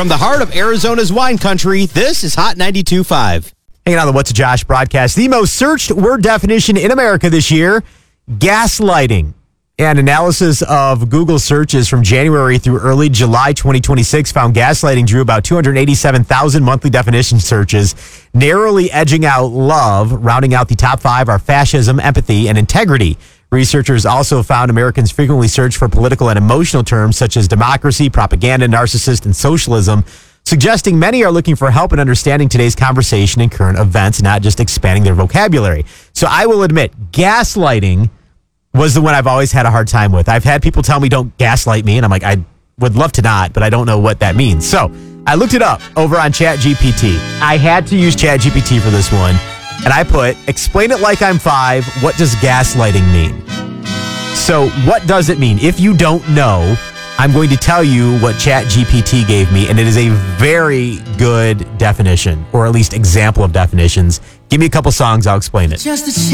From the heart of Arizona's wine country, this is Hot 92.5. Hanging on the What's a Josh broadcast, the most searched word definition in America this year, gaslighting. And analysis of Google searches from January through early July 2026 found gaslighting drew about 287,000 monthly definition searches, narrowly edging out love. Rounding out the top 5 are fascism, empathy, and integrity. Researchers also found Americans frequently search for political and emotional terms such as democracy, propaganda, narcissist, and socialism, suggesting many are looking for help in understanding today's conversation and current events, not just expanding their vocabulary. So I will admit, gaslighting was the one I've always had a hard time with. I've had people tell me don't gaslight me, and I'm like, I would love to not, but I don't know what that means. So I looked it up over on ChatGPT. I had to use ChatGPT for this one, and I put, explain it like I'm 5, what does gaslighting mean? So what does it mean? If you don't know, I'm going to tell you what ChatGPT gave me, and it is a very good definition, or at least example of definitions. Give me a couple songs, I'll explain it.